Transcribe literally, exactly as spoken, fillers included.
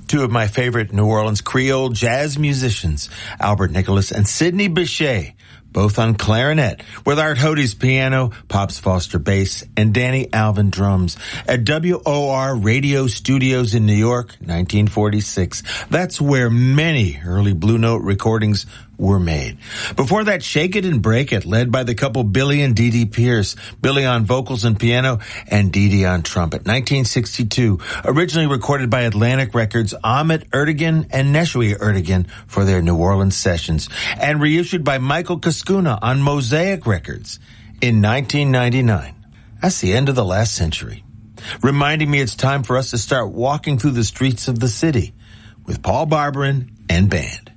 two of my favorite New Orleans Creole jazz musicians, Albert Nicholas and Sidney Bechet, both on clarinet, with Art Hode's piano, Pops Foster bass, and Danny Alvin drums at W O R Radio Studios in New York, nineteen forty-six. That's where many early Blue Note recordings were made. Before that, Shake It and Break It, led by the couple Billy and Dee Dee Pierce, Billy on vocals and piano, and Dee Dee on trumpet, nineteen sixty-two, originally recorded by Atlantic Records, Ahmet Ertegun and Neshwe Ertegun for their New Orleans sessions, and reissued by Michael Cascuna on Mosaic Records in nineteen ninety-nine. That's the end of the last century, reminding me it's time for us to start walking through the streets of the city with Paul Barbarin and band.